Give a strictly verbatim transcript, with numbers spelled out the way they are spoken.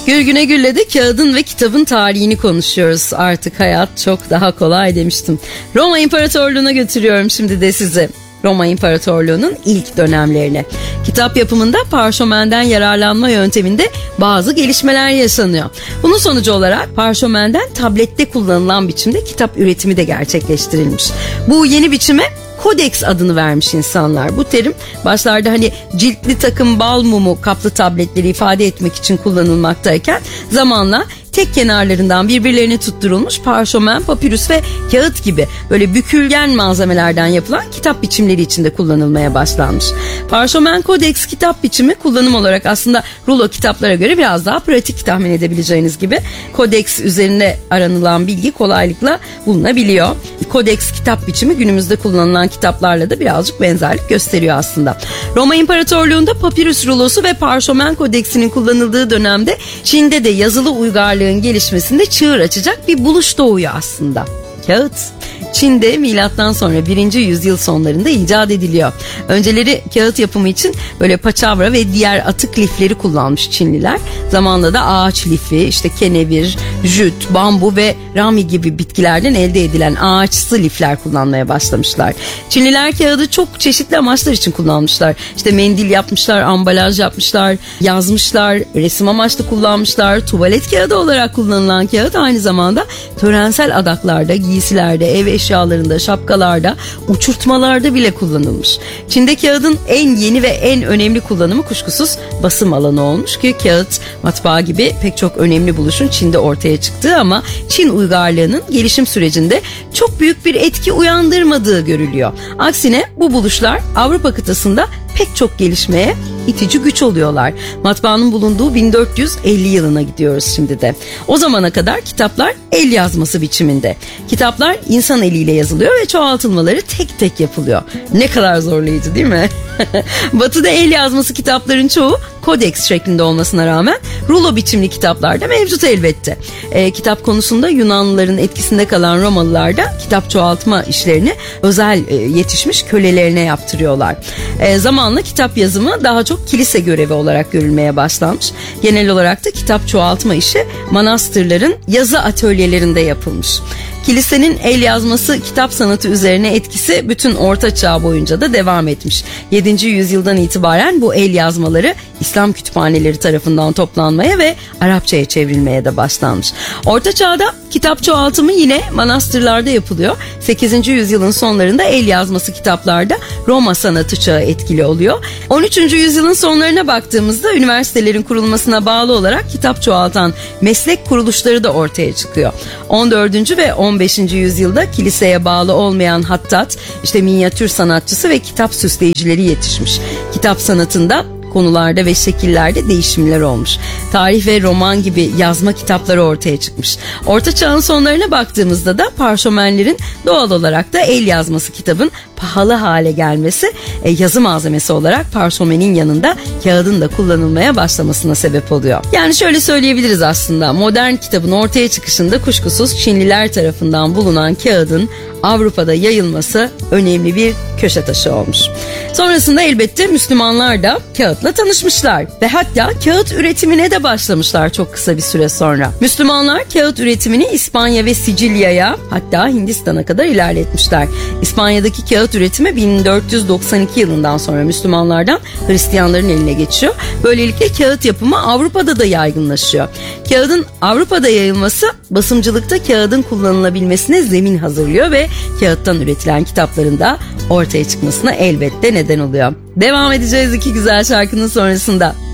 Gürgüne Gül'le de kağıdın ve kitabın tarihini konuşuyoruz. Artık hayat çok daha kolay demiştim. Roma İmparatorluğu'na götürüyorum şimdi de sizi. Roma İmparatorluğu'nun ilk dönemlerine. Kitap yapımında parşömenden yararlanma yönteminde bazı gelişmeler yaşanıyor. Bunun sonucu olarak parşömenden tablette kullanılan biçimde kitap üretimi de gerçekleştirilmiş. Bu yeni biçime Kodeks adını vermiş insanlar. Bu terim başlarda hani ciltli takım bal mumu kaplı tabletleri ifade etmek için kullanılmaktayken zamanla tek kenarlarından birbirlerine tutturulmuş parşömen, papirüs ve kağıt gibi böyle bükülgen malzemelerden yapılan kitap biçimleri içinde kullanılmaya başlanmış. Parşömen kodeks kitap biçimi kullanım olarak aslında rulo kitaplara göre biraz daha pratik, tahmin edebileceğiniz gibi. Kodeks üzerine aranılan bilgi kolaylıkla bulunabiliyor. Kodeks kitap biçimi günümüzde kullanılan kitaplarla da birazcık benzerlik gösteriyor aslında. Roma İmparatorluğu'nda papirüs rulosu ve parşömen kodeksinin kullanıldığı dönemde Çin'de de yazılı uygarlığın gelişmesinde çığır açacak bir buluş doğuyor aslında. Kağıt. Çin'de milattan sonra birinci yüzyıl sonlarında icat ediliyor. Önceleri kağıt yapımı için böyle paçavra ve diğer atık lifleri kullanmış Çinliler. Zamanla da ağaç lifi, işte kenevir, jüt, bambu ve rami gibi bitkilerden elde edilen ağaçsı lifler kullanmaya başlamışlar. Çinliler kağıdı çok çeşitli amaçlar için kullanmışlar. İşte mendil yapmışlar, ambalaj yapmışlar, yazmışlar, resim amaçlı kullanmışlar. Tuvalet kağıdı olarak kullanılan kağıt aynı zamanda törensel adaklarda, giysilerde, ev eşyalarında, şapkalarda, uçurtmalarda bile kullanılmış. Çin'de kağıdın en yeni ve en önemli kullanımı kuşkusuz basım alanı olmuş ki kağıt, matbaa gibi pek çok önemli buluşun Çin'de ortaya çıktığı ama Çin uygarlığının gelişim sürecinde çok büyük bir etki uyandırmadığı görülüyor. Aksine bu buluşlar Avrupa kıtasında pek çok gelişmeye itici güç oluyorlar. Matbaanın bulunduğu bin dört yüz elli yılına gidiyoruz şimdi de. O zamana kadar kitaplar el yazması biçiminde. Kitaplar insan eliyle yazılıyor ve çoğaltılmaları tek tek yapılıyor. Ne kadar zorlayıcı değil mi? Batı'da el yazması kitapların çoğu kodeks şeklinde olmasına rağmen rulo biçimli kitaplar da mevcut elbette. E, kitap konusunda Yunanlıların etkisinde kalan Romalılar da kitap çoğaltma işlerini özel e, yetişmiş kölelerine yaptırıyorlar. E, zamanla kitap yazımı daha çok kilise görevi olarak görülmeye başlanmış. Genel olarak da kitap çoğaltma işi manastırların yazı atölyelerinde yapılmış. Kilisenin el yazması kitap sanatı üzerine etkisi bütün Orta Çağ boyunca da devam etmiş. yedinci yüzyıldan itibaren bu el yazmaları İslam kütüphaneleri tarafından toplanmaya ve Arapçaya çevrilmeye de başlanmış. Orta Çağ'da kitap çoğaltımı yine manastırlarda yapılıyor. sekizinci yüzyılın sonlarında el yazması kitaplarda Roma sanatı çağı etkili oluyor. on üçüncü yüzyılın sonlarına baktığımızda üniversitelerin kurulmasına bağlı olarak kitap çoğaltan meslek kuruluşları da ortaya çıkıyor. on dördüncü ve on beşinci yüzyılda kiliseye bağlı olmayan hattat, işte minyatür sanatçısı ve kitap süsleyicileri yetişmiş. Kitap sanatında konularda ve şekillerde değişimler olmuş. Tarih ve roman gibi yazma kitapları ortaya çıkmış. Orta Çağ'ın sonlarına baktığımızda da parşömenlerin doğal olarak da el yazması kitabın pahalı hale gelmesi, e, yazı malzemesi olarak parşömenin yanında kağıdın da kullanılmaya başlamasına sebep oluyor. Yani şöyle söyleyebiliriz aslında, modern kitabın ortaya çıkışında kuşkusuz Çinliler tarafından bulunan kağıdın Avrupa'da yayılması önemli bir köşe taşı olmuş. Sonrasında elbette Müslümanlar da kağıtla tanışmışlar ve hatta kağıt üretimine de başlamışlar çok kısa bir süre sonra. Müslümanlar kağıt üretimini İspanya ve Sicilya'ya, hatta Hindistan'a kadar ilerletmişler. İspanya'daki kağıt üretimi bin dört yüz doksan iki yılından sonra Müslümanlardan Hristiyanların eline geçiyor. Böylelikle kağıt yapımı Avrupa'da da yaygınlaşıyor. Kağıdın Avrupa'da yayılması basımcılıkta kağıdın kullanılabilmesine zemin hazırlıyor ve kağıttan üretilen kitapların da ortaya çıkmasına elbette neden oluyor. Devam edeceğiz iki güzel şarkının sonrasında.